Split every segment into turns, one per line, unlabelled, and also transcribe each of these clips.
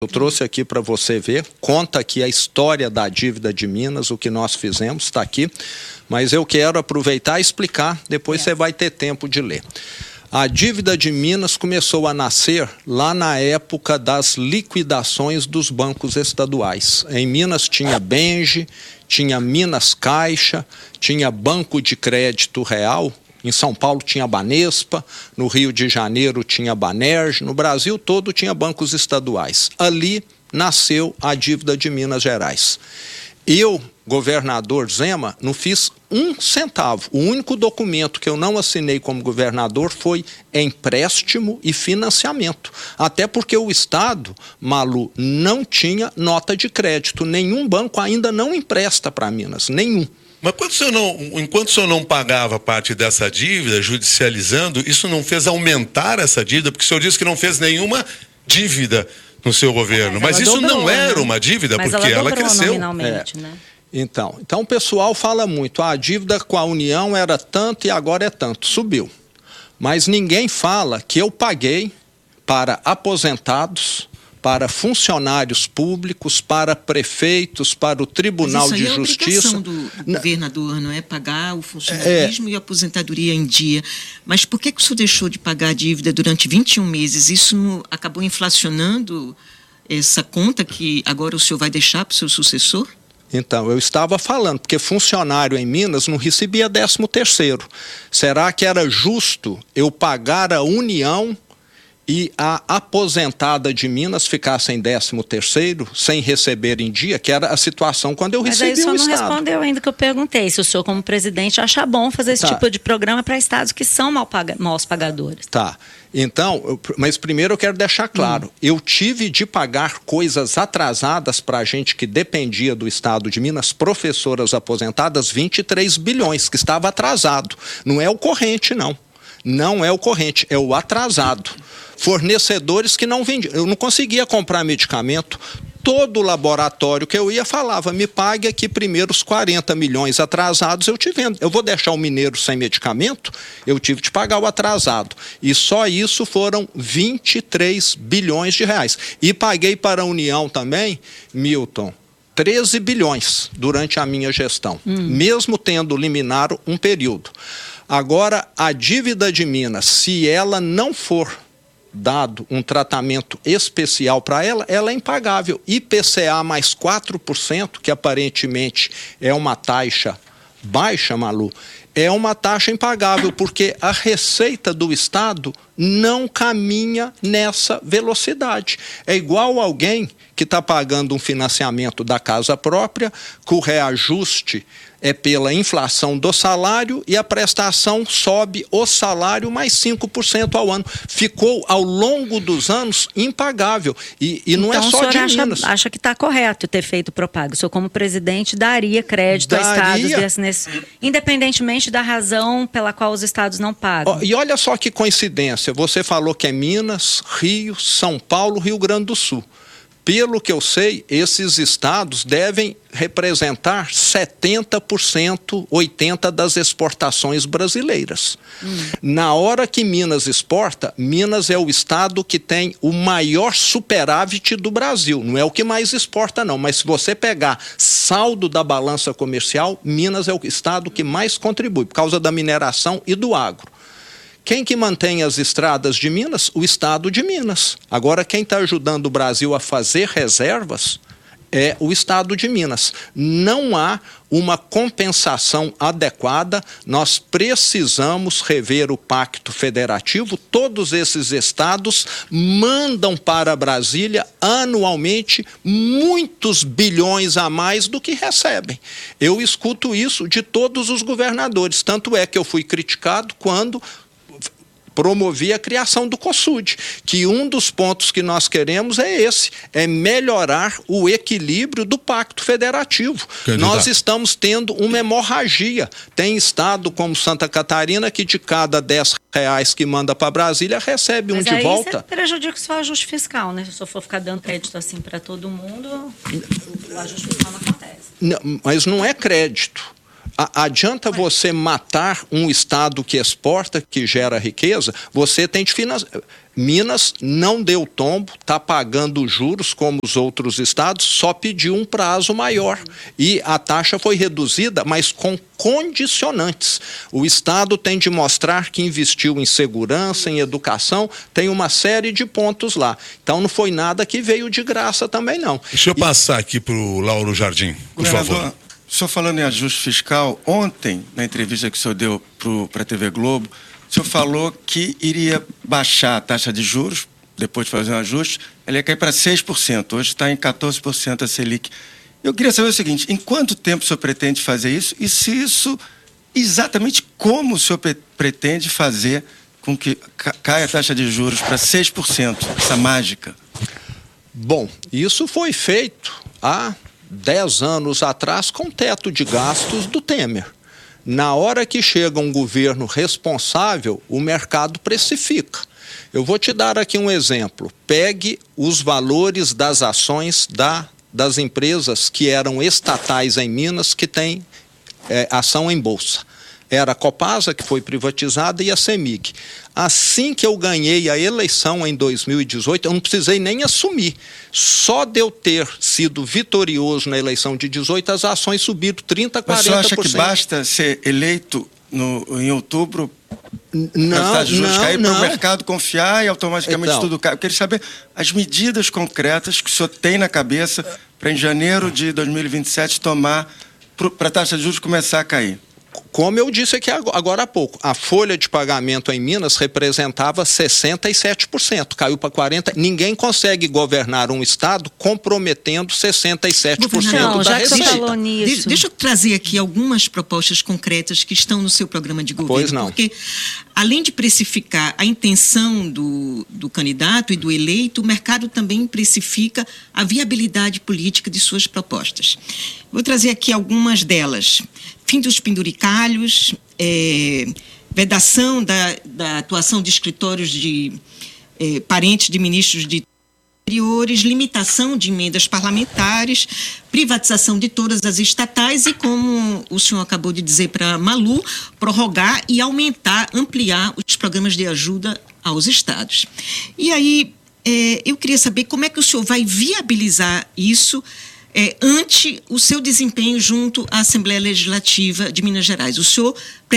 Eu trouxe aqui para você ver, conta aqui a história da dívida de Minas, o que nós fizemos, está aqui, mas eu quero aproveitar e explicar, depois você vai ter tempo de ler. A dívida de Minas começou a nascer lá na época das liquidações dos bancos estaduais. Em Minas tinha Benge, tinha Minas Caixa, tinha Banco de Crédito Real. Em São Paulo tinha Banespa, no Rio de Janeiro tinha Banerj, no Brasil todo tinha bancos estaduais. Ali nasceu a dívida de Minas Gerais. Eu, governador Zema, não fiz um centavo. O único documento que eu não assinei como governador foi empréstimo e financiamento. Até porque o Estado, Malu, não tinha nota de crédito. Nenhum banco ainda não empresta para Minas, nenhum.
Mas enquanto o senhor não pagava parte dessa dívida, judicializando, isso não fez aumentar essa dívida? Porque o senhor disse que não fez nenhuma dívida no seu governo. Mas isso dobrou, não era uma dívida, mas porque ela cresceu.
Nominalmente, né?
Então o pessoal fala muito, a dívida com a União era tanto e agora é tanto, subiu. Mas ninguém fala que eu paguei para aposentados, para funcionários públicos, para prefeitos, para o Tribunal de Justiça.
Mas isso aí é obrigação do governador, não é? Pagar o funcionalismo e a aposentadoria em dia. Mas por que o senhor deixou de pagar a dívida durante 21 meses? Isso acabou inflacionando essa conta que agora o senhor vai deixar para o seu sucessor?
Então, eu estava falando, porque funcionário em Minas não recebia 13º. Será que era justo eu pagar a União e a aposentada de Minas ficasse em 13º, sem receber em dia, que era a situação quando eu recebi o Estado?
Mas aí o senhor não respondeu ainda que eu perguntei, se o senhor como presidente acha bom fazer esse tipo de programa para estados que são maus pagadores.
Tá, então, mas primeiro eu quero deixar claro, eu tive de pagar coisas atrasadas para a gente que dependia do Estado de Minas, professoras aposentadas, 23 bilhões, que estava atrasado. Não é o corrente, não. Não é o corrente, é o atrasado. Fornecedores que não vendiam. Eu não conseguia comprar medicamento. Todo laboratório que eu ia falava, me pague aqui primeiro os 40 milhões atrasados, eu te vendo. Eu vou deixar o mineiro sem medicamento? Eu tive de pagar o atrasado. E só isso foram 23 bilhões de reais. E paguei para a União também, Milton, 13 bilhões durante a minha gestão, mesmo tendo liminar um período. Agora, a dívida de Minas, se ela não for dado um tratamento especial para ela, ela é impagável. IPCA mais 4%, que aparentemente é uma taxa baixa, Malu, é uma taxa impagável, porque a receita do Estado não caminha nessa velocidade. É igual alguém que está pagando um financiamento da casa própria, que o reajuste é pela inflação do salário e a prestação sobe o salário mais 5% ao ano. Ficou, ao longo dos anos, impagável. E não
então,
é só de Minas.
O senhor acha que está correto ter feito Propaga? O senhor, como presidente, daria crédito a estados, independentemente da razão pela qual os estados não pagam?
E olha só que coincidência. Você falou que é Minas, Rio, São Paulo, Rio Grande do Sul. Pelo que eu sei, esses estados devem representar 70%, 80% das exportações brasileiras. Na hora que Minas exporta, Minas é o estado que tem o maior superávit do Brasil. Não é o que mais exporta, não. Mas se você pegar saldo da balança comercial, Minas é o estado que mais contribui, por causa da mineração e do agro. Quem que mantém as estradas de Minas? O Estado de Minas. Agora, quem está ajudando o Brasil a fazer reservas é o Estado de Minas. Não há uma compensação adequada, nós precisamos rever o Pacto Federativo. Todos esses estados mandam para Brasília anualmente muitos bilhões a mais do que recebem. Eu escuto isso de todos os governadores, tanto é que eu fui criticado quando promovi a criação do COSUD, que um dos pontos que nós queremos é esse, é melhorar o equilíbrio do Pacto Federativo. Nós estamos tendo uma hemorragia. Tem estado como Santa Catarina que de cada R$10 que manda para Brasília recebe um de volta.
Mas aí você prejudica só o ajuste fiscal, né? Se eu for ficar dando crédito assim para todo mundo, o ajuste fiscal não acontece.
Não, mas não é crédito. Adianta você matar um estado que exporta, que gera riqueza, você tem de financiar. Minas não deu tombo, está pagando juros como os outros estados, só pediu um prazo maior. E a taxa foi reduzida, mas com condicionantes. O estado tem de mostrar que investiu em segurança, em educação, tem uma série de pontos lá. Então não foi nada que veio de graça também, não.
Deixa eu passar aqui para o Lauro Jardim, por favor.
O senhor falando em ajuste fiscal, ontem, na entrevista que o senhor deu para a TV Globo, o senhor falou que iria baixar a taxa de juros, depois de fazer um ajuste, ela ia cair para 6%, hoje está em 14% a Selic. Eu queria saber o seguinte, em quanto tempo o senhor pretende fazer isso e se isso, exatamente como o senhor pretende fazer com que caia a taxa de juros para 6%, essa mágica?
Bom, isso foi feito há 10 anos atrás com teto de gastos do Temer. Na hora que chega um governo responsável, o mercado precifica. Eu vou te dar aqui um exemplo. Pegue os valores das ações das empresas que eram estatais em Minas, que têm ação em bolsa. Era a Copasa, que foi privatizada, e a CEMIG. Assim que eu ganhei a eleição em 2018, eu não precisei nem assumir. Só de eu ter sido vitorioso na eleição de 18, as ações subiram 30%, 40%.
Mas o senhor acha que basta ser eleito em outubro para o mercado confiar e automaticamente tudo cai? Eu queria saber as medidas concretas que o senhor tem na cabeça para em janeiro de 2027 tomar para a taxa de juros começar a cair.
Como eu disse aqui agora há pouco, a folha de pagamento em Minas representava 67%, caiu para 40%. Ninguém consegue governar um estado comprometendo 67% da receita.
Deixa eu trazer aqui algumas propostas concretas que estão no seu programa de governo.
Pois não.
Porque, além de precificar a intenção do candidato e do eleito, o mercado também precifica a viabilidade política de suas propostas. Vou trazer aqui algumas delas. Fim dos penduricalhos, vedação da atuação de escritórios de parentes de ministros de interiores, limitação de emendas parlamentares, privatização de todas as estatais e, como o senhor acabou de dizer para Malu, prorrogar e ampliar os programas de ajuda aos estados. E aí, eu queria saber como é que o senhor vai viabilizar isso ante o seu desempenho junto à Assembleia Legislativa de Minas Gerais. O senhor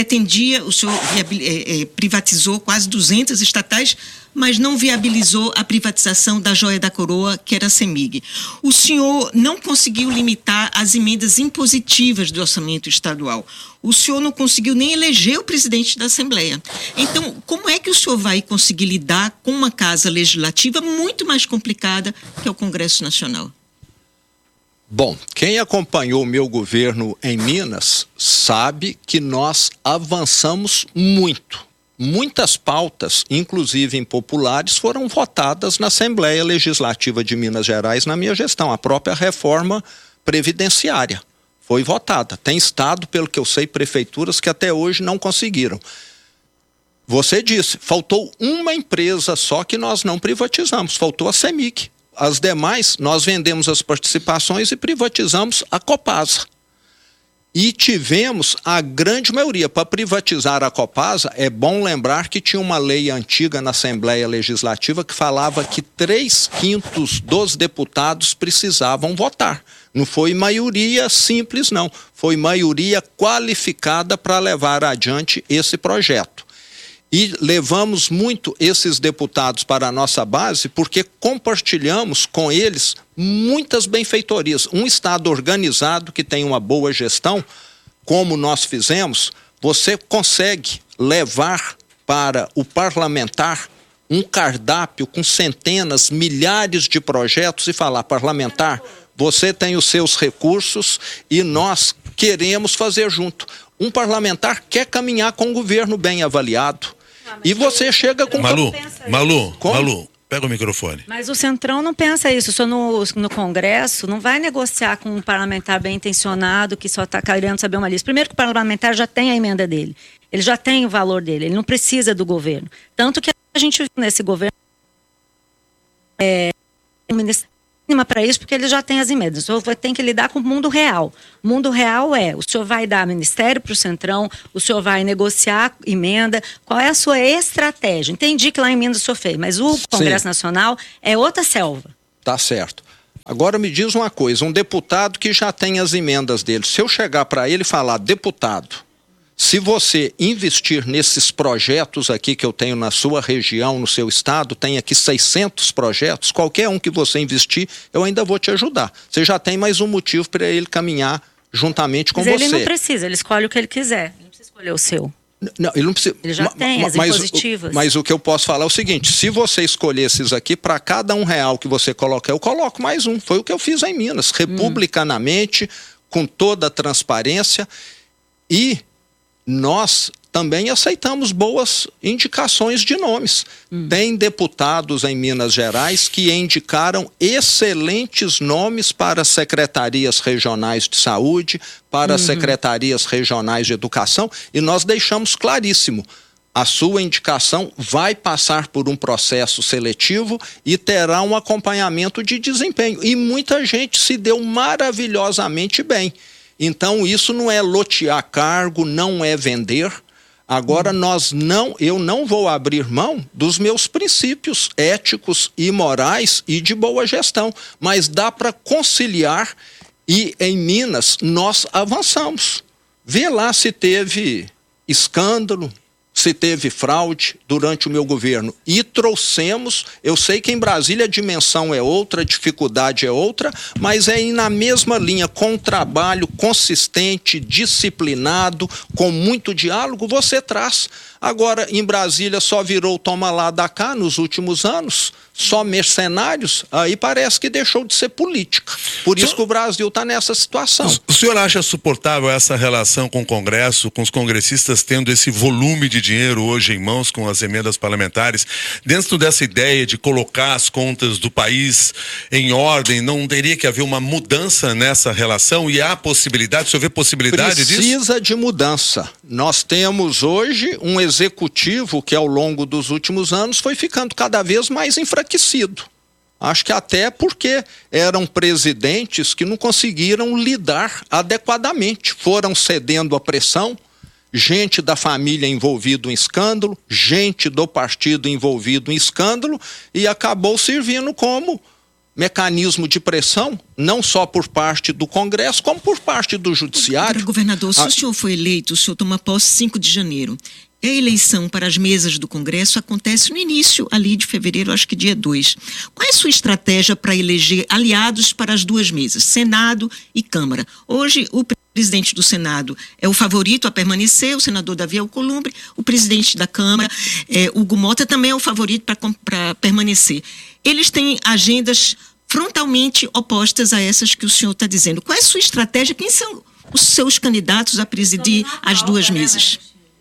privatizou quase 200 estatais, mas não viabilizou a privatização da joia da coroa, que era a CEMIG. O senhor não conseguiu limitar as emendas impositivas do orçamento estadual. O senhor não conseguiu nem eleger o presidente da Assembleia. Então, como é que o senhor vai conseguir lidar com uma casa legislativa muito mais complicada que é o Congresso Nacional?
Bom, quem acompanhou o meu governo em Minas sabe que nós avançamos muito. Muitas pautas, inclusive impopulares, foram votadas na Assembleia Legislativa de Minas Gerais na minha gestão. A própria reforma previdenciária foi votada. Tem estado, pelo que eu sei, prefeituras que até hoje não conseguiram. Você disse, faltou uma empresa só que nós não privatizamos, faltou a CEMIG. As demais, nós vendemos as participações e privatizamos a Copasa. E tivemos a grande maioria. Para privatizar a Copasa, é bom lembrar que tinha uma lei antiga na Assembleia Legislativa que falava que 3/5 dos deputados precisavam votar. Não foi maioria simples, não. Foi maioria qualificada para levar adiante esse projeto. E levamos muito esses deputados para a nossa base porque compartilhamos com eles muitas benfeitorias. Um Estado organizado que tem uma boa gestão, como nós fizemos, você consegue levar para o parlamentar um cardápio com centenas, milhares de projetos e falar, parlamentar, você tem os seus recursos e nós queremos fazer junto. Um parlamentar quer caminhar com um governo bem avaliado. E você chega com...
Malu, pega o microfone.
Mas o Centrão não pensa isso. O senhor no Congresso não vai negociar com um parlamentar bem intencionado que só está querendo saber uma lista. Primeiro que o parlamentar já tem a emenda dele. Ele já tem o valor dele. Ele não precisa do governo. Tanto que a gente viu nesse governo... para isso, porque ele já tem as emendas. O senhor tem que lidar com o mundo real. O mundo real o senhor vai dar ministério para o Centrão, o senhor vai negociar emenda. Qual é a sua estratégia? Entendi que lá em Minas o senhor fez, mas o Congresso Nacional é outra selva.
Tá certo. Agora me diz uma coisa, um deputado que já tem as emendas dele, se eu chegar para ele e falar, deputado, se você investir nesses projetos aqui que eu tenho na sua região, no seu estado, tem aqui 600 projetos, qualquer um que você investir, eu ainda vou te ajudar. Você já tem mais um motivo para ele caminhar juntamente com você.
Mas ele não precisa, ele escolhe o que ele quiser. Ele não precisa escolher o seu.
Não, ele não precisa.
Ele já tem as impositivas.
Mas o que eu posso falar é o seguinte, se você escolher esses aqui, para cada R$1 que você coloca, eu coloco mais um. Foi o que eu fiz em Minas, republicanamente, com toda a transparência, e nós também aceitamos boas indicações de nomes. Tem deputados em Minas Gerais que indicaram excelentes nomes para secretarias regionais de saúde, para secretarias regionais de educação, e nós deixamos claríssimo, a sua indicação vai passar por um processo seletivo e terá um acompanhamento de desempenho. E muita gente se deu maravilhosamente bem. Então isso não é lotear cargo, não é vender. Agora eu não vou abrir mão dos meus princípios éticos e morais e de boa gestão, mas dá para conciliar, e em Minas nós avançamos. Vê lá se teve escândalo, se teve fraude durante o meu governo, e trouxemos, eu sei que em Brasília a dimensão é outra, a dificuldade é outra, mas é ir na mesma linha, com um trabalho consistente, disciplinado, com muito diálogo, você traz. Agora, em Brasília só virou toma lá da cá nos últimos anos, só mercenários, aí parece que deixou de ser política. Por isso que o Brasil está nessa situação.
O senhor acha suportável essa relação com o Congresso, com os congressistas tendo esse volume de dinheiro hoje em mãos com as emendas parlamentares, dentro dessa ideia de colocar as contas do país em ordem, não teria que haver uma mudança nessa relação? E há possibilidade, o senhor vê possibilidade disso?
Precisa de mudança. Nós temos hoje um executivo que ao longo dos últimos anos foi ficando cada vez mais enfraquecido. Acho que até porque eram presidentes que não conseguiram lidar adequadamente, foram cedendo à pressão, gente da família envolvida em escândalo, gente do partido envolvido em escândalo, e acabou servindo como mecanismo de pressão, não só por parte do Congresso, como por parte do Judiciário.
Governador, se o senhor foi eleito, o senhor toma posse 5 de janeiro. A eleição para as mesas do Congresso acontece no início ali de fevereiro, acho que dia 2. Qual é a sua estratégia para eleger aliados para as duas mesas, Senado e Câmara? Hoje, o presidente do Senado é o favorito a permanecer, o senador Davi Alcolumbre, o presidente da Câmara, Hugo Mota, também é o favorito para permanecer. Eles têm agendas frontalmente opostas a essas que o senhor está dizendo. Qual é a sua estratégia? Quem são os seus candidatos a presidir as duas mesas?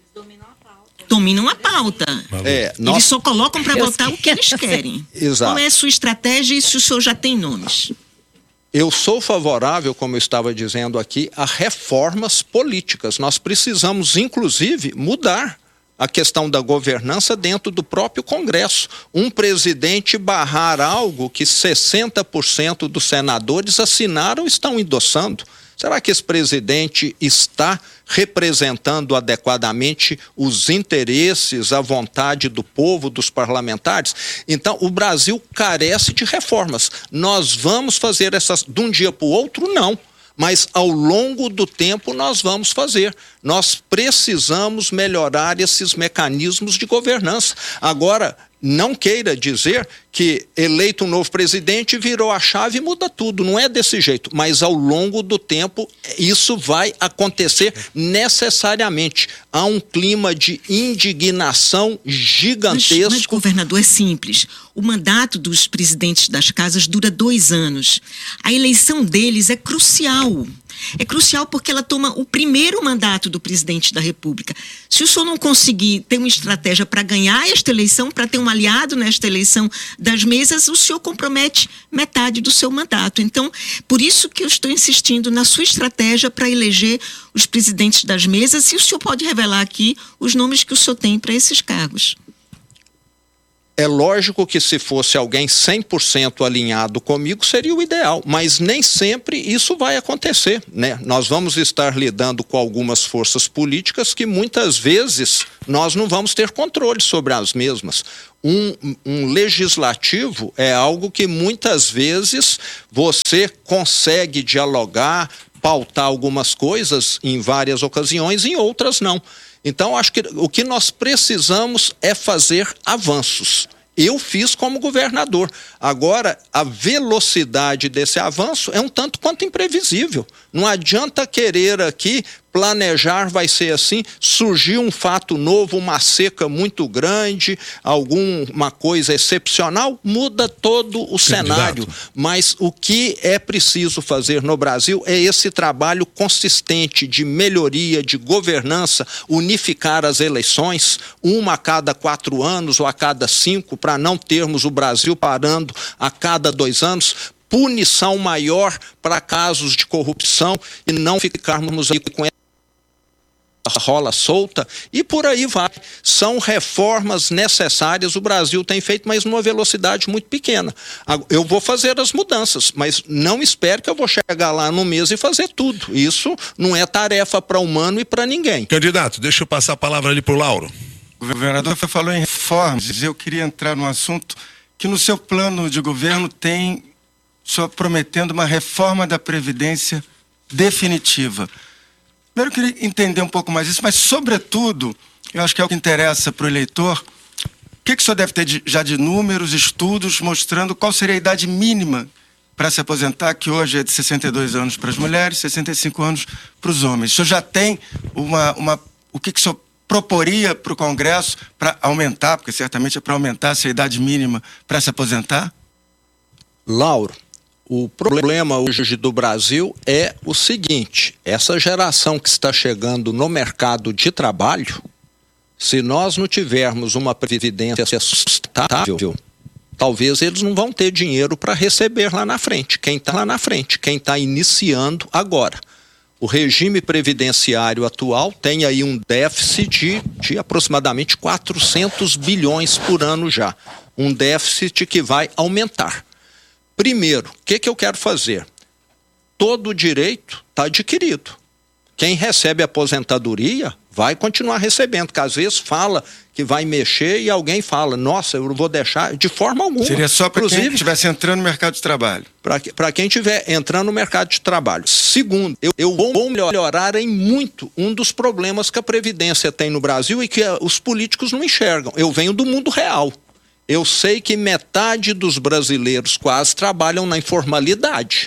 Dominam a pauta. Eles só colocam para votar o que eles querem.
Exato.
Qual é a sua estratégia e se o senhor já tem nomes?
Eu sou favorável, como eu estava dizendo aqui, a reformas políticas. Nós precisamos, inclusive, mudar a questão da governança dentro do próprio Congresso. Um presidente barrar algo que 60% dos senadores assinaram e estão endossando. Será que esse presidente está representando adequadamente os interesses, a vontade do povo, dos parlamentares? Então, o Brasil carece de reformas. Nós vamos fazer essas de um dia para o outro? Não. Mas ao longo do tempo nós vamos fazer. Nós precisamos melhorar esses mecanismos de governança. Agora, não queira dizer que eleito um novo presidente virou a chave e muda tudo. Não é desse jeito. Mas ao longo do tempo isso vai acontecer necessariamente. Há um clima de indignação gigantesco.
Mas, governador, é simples. O mandato dos presidentes das casas dura 2 anos. A eleição deles é crucial. É crucial porque ela toma o primeiro mandato do presidente da República. Se o senhor não conseguir ter uma estratégia para ganhar esta eleição, para ter um aliado nesta eleição das mesas, o senhor compromete metade do seu mandato. Então, por isso que eu estou insistindo na sua estratégia para eleger os presidentes das mesas, e o senhor pode revelar aqui os nomes que o senhor tem para esses cargos.
É lógico que se fosse alguém 100% alinhado comigo, seria o ideal, mas nem sempre isso vai acontecer, né? Nós vamos estar lidando com algumas forças políticas que muitas vezes nós não vamos ter controle sobre as mesmas. Um legislativo é algo que muitas vezes você consegue dialogar, pautar algumas coisas em várias ocasiões, em outras não. Então, acho que o que nós precisamos é fazer avanços. Eu fiz como governador. Agora, a velocidade desse avanço é um tanto quanto imprevisível. Não adianta querer aqui planejar, vai ser assim, surgiu um fato novo, uma seca muito grande, alguma coisa excepcional, muda todo o cenário. Mas o que é preciso fazer no Brasil é esse trabalho consistente de melhoria, de governança, unificar as eleições, uma a cada 4 anos ou a cada 5, para não termos o Brasil parando a cada 2 anos, punição maior para casos de corrupção e não ficarmos aí com essa rola solta e por aí vai. São reformas necessárias, o Brasil tem feito, mas numa velocidade muito pequena. Eu vou fazer as mudanças, mas não espere que eu vou chegar lá no mês e fazer tudo. Isso não é tarefa para humano e para ninguém.
Candidato, deixa eu passar a palavra ali para o Lauro.
O governador falou em reformas, eu queria entrar num assunto que no seu plano de governo tem só prometendo uma reforma da Previdência definitiva. Primeiro eu queria entender um pouco mais isso, mas sobretudo, eu acho que é o que interessa para o eleitor, o que o senhor deve ter já de números, estudos, mostrando qual seria a idade mínima para se aposentar, que hoje é de 62 anos para as mulheres, 65 anos para os homens. O senhor já tem o que o senhor proporia para o Congresso para aumentar, porque certamente é para aumentar essa idade mínima para se aposentar?
Lauro, o problema hoje do Brasil é o seguinte: essa geração que está chegando no mercado de trabalho, se nós não tivermos uma previdência sustentável, talvez eles não vão ter dinheiro para receber lá na frente. Quem está lá na frente, quem está iniciando agora. O regime previdenciário atual tem aí um déficit de aproximadamente 400 bilhões por ano já. Um déficit que vai aumentar. Primeiro, o que eu quero fazer? Todo o direito está adquirido. Quem recebe aposentadoria vai continuar recebendo, porque às vezes fala que vai mexer e alguém fala, nossa, eu não vou deixar de forma alguma.
Seria só para quem estivesse entrando no mercado de trabalho.
Para quem estiver entrando no mercado de trabalho. Segundo, eu vou melhorar em muito um dos problemas que a Previdência tem no Brasil e que os políticos não enxergam. Eu venho do mundo real. Eu sei que metade dos brasileiros quase trabalham na informalidade.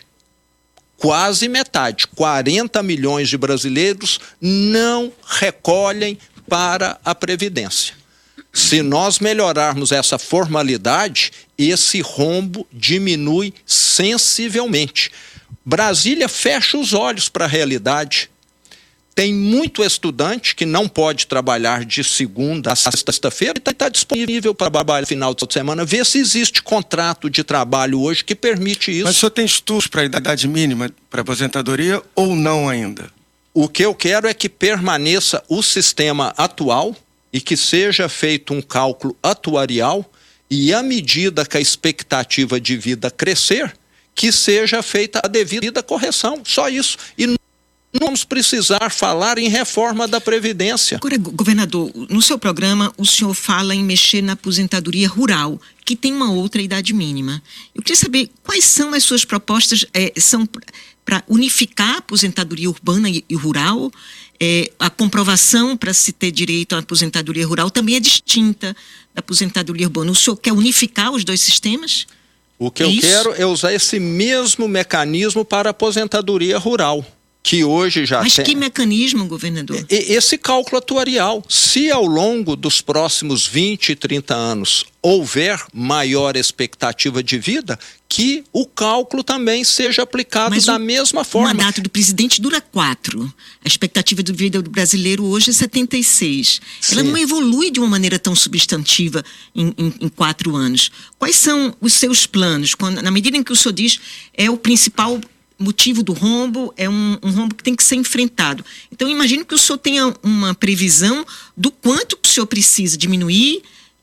Quase metade. 40 milhões de brasileiros não recolhem para a Previdência. Se nós melhorarmos essa formalidade, esse rombo diminui sensivelmente. Brasília fecha os olhos para a realidade. Tem muito estudante que não pode trabalhar de segunda a sexta-feira e está disponível para trabalhar no final de semana. Vê se existe contrato de trabalho hoje que permite isso.
Mas o senhor tem estudos para a idade mínima para aposentadoria ou não ainda?
O que eu quero é que permaneça o sistema atual e que seja feito um cálculo atuarial e, à medida que a expectativa de vida crescer, que seja feita a devida correção. Só isso. E não vamos precisar falar em reforma da Previdência.
Agora, governador, no seu programa o senhor fala em mexer na aposentadoria rural, que tem uma outra idade mínima. Eu queria saber quais são as suas propostas, são para unificar a aposentadoria urbana e rural. A comprovação para se ter direito à aposentadoria rural também é distinta da aposentadoria urbana. O senhor quer unificar os dois sistemas?
O que eu quero é usar esse mesmo mecanismo para a aposentadoria rural, que hoje já
Mas
tem...
que mecanismo, governador?
Esse cálculo atuarial. Se ao longo dos próximos 20, 30 anos houver maior expectativa de vida, que o cálculo também seja aplicado da mesma forma.
O mandato do presidente dura 4. A expectativa de vida do brasileiro hoje é 76. Sim. Ela não evolui de uma maneira tão substantiva em 4 anos. Quais são os seus planos? Na medida em que o senhor diz é o principal motivo do rombo, é um rombo que tem que ser enfrentado. Então, imagino que o senhor tenha uma previsão do quanto o senhor precisa diminuir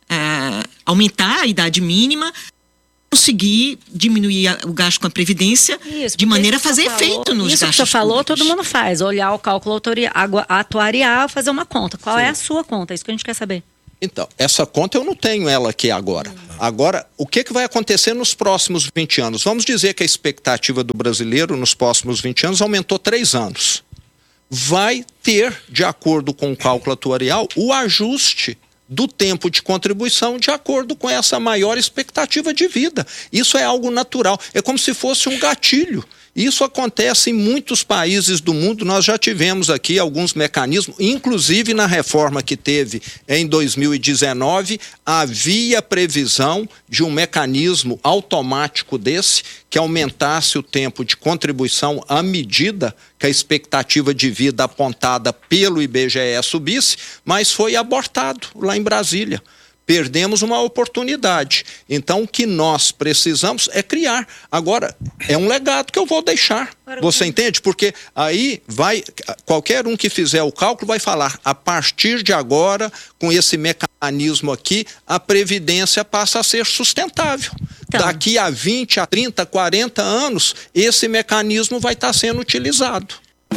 aumentar a idade mínima, conseguir diminuir o gasto com a Previdência, de maneira a fazer efeito nos gastos.
Isso que você falou, todo mundo faz. Olhar o cálculo atuarial, fazer uma conta. Qual é a sua conta? É isso que a gente quer saber.
Então, essa conta eu não tenho ela aqui agora. Agora, o que vai acontecer nos próximos 20 anos? Vamos dizer que a expectativa do brasileiro nos próximos 20 anos aumentou 3 anos. Vai ter, de acordo com o cálculo atuarial, o ajuste do tempo de contribuição de acordo com essa maior expectativa de vida. Isso é algo natural. É como se fosse um gatilho. Isso acontece em muitos países do mundo. Nós já tivemos aqui alguns mecanismos, inclusive na reforma que teve em 2019, havia previsão de um mecanismo automático desse que aumentasse o tempo de contribuição à medida que a expectativa de vida apontada pelo IBGE subisse, mas foi abortado lá em Brasília. Perdemos uma oportunidade. Então, o que nós precisamos é criar. Agora, é um legado que eu vou deixar. Você entende? Porque aí qualquer um que fizer o cálculo vai falar, a partir de agora, com esse mecanismo aqui, a Previdência passa a ser sustentável. Então, daqui a 20, a 30, 40 anos, esse mecanismo vai estar sendo utilizado.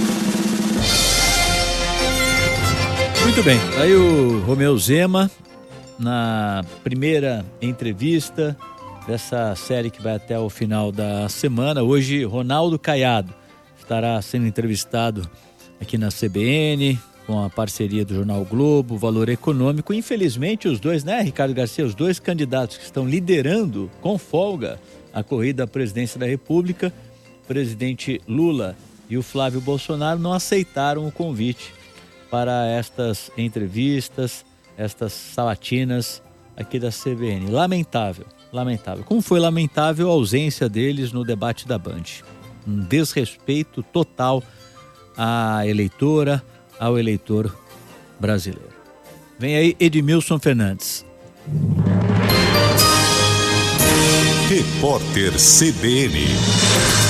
Muito bem. Aí o Romeu Zema, na primeira entrevista dessa série que vai até o final da semana. Hoje, Ronaldo Caiado estará sendo entrevistado aqui na CBN, com a parceria do Jornal Globo, Valor Econômico. Infelizmente, os dois, né, Ricardo Garcia, os dois candidatos que estão liderando com folga a corrida à presidência da República, o presidente Lula e o Flávio Bolsonaro, não aceitaram o convite para estas entrevistas, estas sabatinas aqui da CBN. Lamentável. Como foi lamentável a ausência deles no debate da Band. Um desrespeito total à eleitora, ao eleitor brasileiro. Vem aí Edmilson Fernandes.
Repórter CBN.